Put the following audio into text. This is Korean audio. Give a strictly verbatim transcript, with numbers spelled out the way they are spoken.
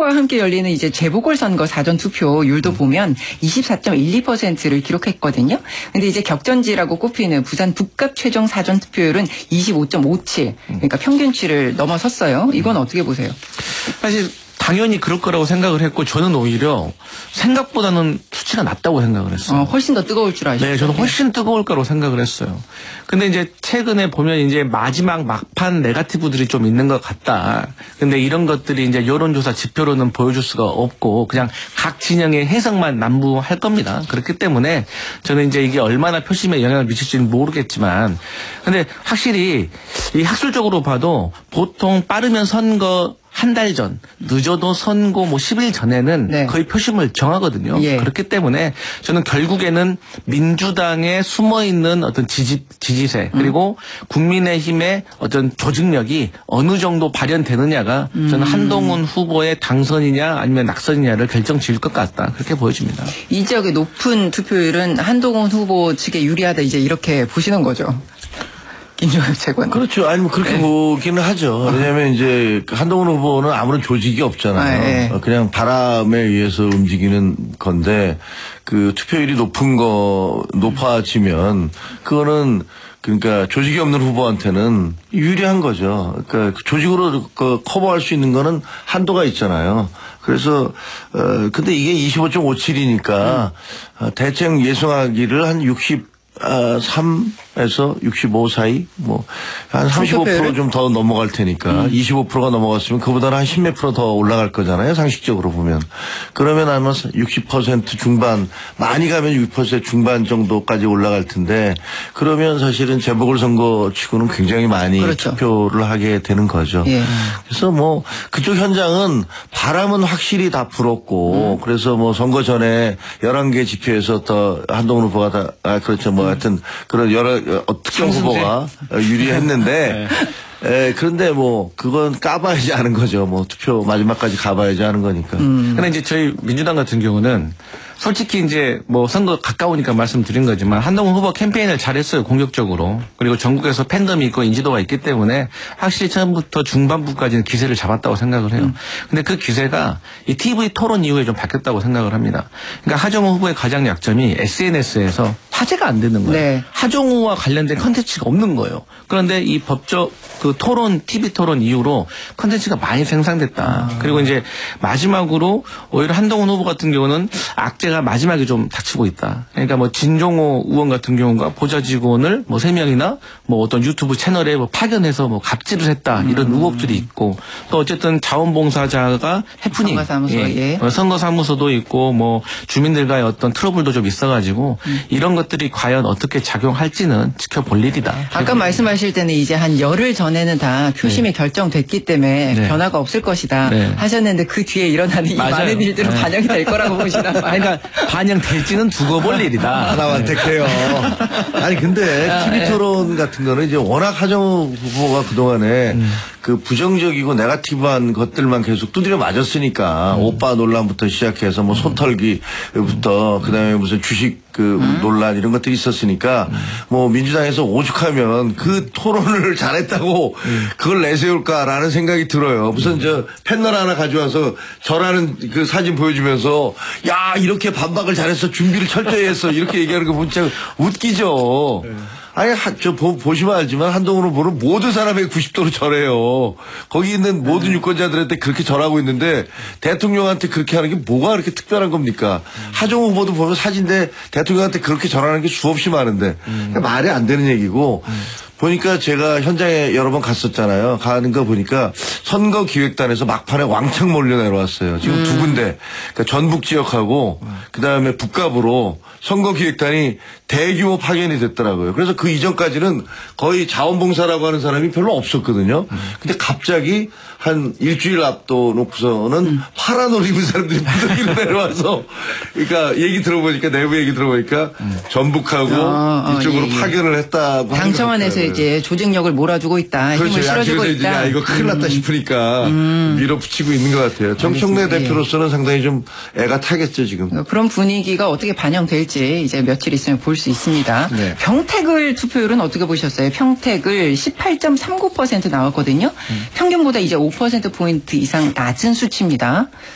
투표와 함께 열리는 이제 재보궐선거 사전 투표율도 보면 이십사 점 일이 퍼센트를 기록했거든요. 근데 이제 격전지라고 꼽히는 부산 북갑 최종 사전 투표율은 이십오 점 오칠. 그러니까 평균치를 넘어섰어요. 이건 어떻게 보세요? 사실 당연히 그럴 거라고 생각을 했고 저는 오히려 생각보다는 수치가 낮다고 생각을 했어요. 어, 훨씬 더 뜨거울 줄 아시죠? 네, 저는 훨씬 뜨거울 거라고 생각을 했어요. 근데 이제 최근에 보면 이제 마지막 막판 네거티브들이 좀 있는 것 같다. 근데 이런 것들이 이제 여론조사 지표로는 보여줄 수가 없고 그냥 각 진영의 해석만 난무할 겁니다. 그렇기 때문에 저는 이제 이게 얼마나 표심에 영향을 미칠지는 모르겠지만 근데 확실히 이 학술적으로 봐도 보통 빠르면 선거 한 달 전, 늦어도 선고 뭐 십 일 전에는 네. 거의 표심을 정하거든요. 예. 그렇기 때문에 저는 결국에는 민주당에 숨어있는 어떤 지지, 지지세 그리고 음. 국민의힘의 어떤 조직력이 어느 정도 발현되느냐가 음. 저는 한동훈 후보의 당선이냐 아니면 낙선이냐를 결정 지을 것 같다. 그렇게 보여집니다. 이 지역의 높은 투표율은 한동훈 후보 측에 유리하다 이제 이렇게 보시는 거죠. 김종혁 최고는. 그렇죠. 아니, 뭐, 그렇게 네. 보기는 하죠. 왜냐면 이제, 한동훈 후보는 아무런 조직이 없잖아요. 아, 네. 그냥 바람에 의해서 움직이는 건데, 그 투표율이 높은 거, 높아지면, 그거는, 그러니까 조직이 없는 후보한테는 유리한 거죠. 그러니까 조직으로 그 커버할 수 있는 거는 한도가 있잖아요. 그래서, 어, 근데 이게 이십오 점 오칠이니까, 음. 대체형 예상하기를 한 육십, 아, 삼에서 육십오 사이, 뭐, 한 삼십오 퍼센트 좀 더 넘어갈 테니까, 음. 이십오 퍼센트가 넘어갔으면 그보다는 한 십몇 프로 더 올라갈 거잖아요, 상식적으로 보면. 그러면 아마 육십 퍼센트 중반, 많이 가면 육십 퍼센트 중반 정도까지 올라갈 텐데, 그러면 사실은 재보궐선거 치고는 굉장히 많이 그렇죠. 투표를 하게 되는 거죠. 예. 그래서 뭐, 그쪽 현장은 바람은 확실히 다 불었고, 음. 그래서 뭐 선거 전에 열한 개 지표에서 더 한동훈 후보가 다, 아, 그렇죠. 뭐 하여튼 그런 여러 특정 후보가 유리했는데 에, 그런데 뭐 그건 까봐야지 아는 거죠. 뭐 투표 마지막까지 가봐야지 아는 거니까. 음. 근데 이제 저희 민주당 같은 경우는 솔직히 이제 뭐 선거 가까우니까 말씀드린 거지만 한동훈 후보 캠페인을 잘했어요. 공격적으로. 그리고 전국에서 팬덤이 있고 인지도가 있기 때문에 확실히 처음부터 중반부까지는 기세를 잡았다고 생각을 해요. 음. 근데 그 기세가 이 티비 토론 이후에 좀 바뀌었다고 생각을 합니다. 그러니까 하정우 후보의 가장 약점이 에스엔에스에서 화제가 안 되는 거예요. 네. 하정우와 관련된 컨텐츠가 없는 거예요. 그런데 이 법적 그 토론, 티비 토론 이후로 컨텐츠가 많이 생산됐다. 아. 그리고 이제 마지막으로 오히려 한동훈 후보 같은 경우는 악재가 마지막에 좀 닥치고 있다. 그러니까 뭐 진종호 의원 같은 경우가 보좌 직원을 뭐 세 명이나 뭐 어떤 유튜브 채널에 뭐 파견해서 뭐 갑질을 했다. 이런 음. 의혹들이 있고 또 어쨌든 자원봉사자가 해프닝. 선거사무소, 예. 예. 선거사무소도 있고 뭐 주민들과의 어떤 트러블도 좀 있어가지고 음. 이런 것들이 과연 어떻게 작용할지는 지켜볼 일이다. 아까 말씀하실 때는 이제 한 열흘 전에는 다 표심이 네. 결정됐기 때문에 네. 변화가 없을 것이다 네. 하셨는데 그 뒤에 일어나는 이 맞아요. 많은 일들은 네. 반영이 될 거라고 보시나 봐요. 그러니까 반영될지는 두고 볼 일이다. 하나만 택해요. 아니 근데 티비 토론 같은 거는 이제 워낙 하정우 후보가 그동안에 음. 그 부정적이고 네거티브한 것들만 계속 두드려 맞았으니까 음. 오빠 논란부터 시작해서 뭐 손털기부터 그다음에 무슨 주식 그 음. 논란 이런 것들이 있었으니까 음. 뭐 민주당에서 오죽하면 그 토론을 잘했다고 음. 그걸 내세울까라는 생각이 들어요. 무슨 저 패널 하나 가져와서 저라는 그 사진 보여주면서 야 이렇게 반박을 잘했어 준비를 철저히 했어 이렇게 얘기하는 거 보면 진짜 웃기죠. 네. 아니, 저, 보, 보시면 알지만, 한동훈 후보는 모든 사람에게 구십 도로 절해요. 거기 있는 모든 유권자들한테 그렇게 절하고 있는데, 대통령한테 그렇게 하는 게 뭐가 그렇게 특별한 겁니까? 음. 하정우 후보도 보면 사진인데, 대통령한테 그렇게 절하는 게 수없이 많은데, 음. 말이 안 되는 얘기고, 음. 보니까 제가 현장에 여러 번 갔었잖아요. 가는 거 보니까 선거기획단에서 막판에 왕창 몰려 내려왔어요. 지금 음. 두 군데. 그러니까 전북 지역하고 음. 그다음에 북갑으로 선거기획단이 대규모 파견이 됐더라고요. 그래서 그 이전까지는 거의 자원봉사라고 하는 사람이 별로 없었거든요. 음. 근데 갑자기 한 일주일 앞둬 놓고서는 음. 파란 옷 입은 사람들이 무더기로 내려와서 그러니까 얘기 들어보니까 내부 얘기 들어보니까 음. 전북하고 어, 어, 이쪽으로 예, 예. 파견을 했다고 당청안에서 이제 조직력을 몰아주고 있다. 그렇죠. 힘을 실어주고 그래서 있다. 야, 이거 큰일 났다 음. 싶으니까 음. 밀어붙이고 있는 것 같아요. 정청래 대표로서는 상당히 좀 애가 타겠죠 지금. 그런 분위기가 어떻게 반영될지 이제 며칠 있으면 볼 수 있습니다. 네. 평택을 투표율은 어떻게 보셨어요? 평택을 십팔 점 삼구 퍼센트 나왔거든요. 음. 평균보다 이제 오 퍼센트 포인트 이상 낮은 수치입니다.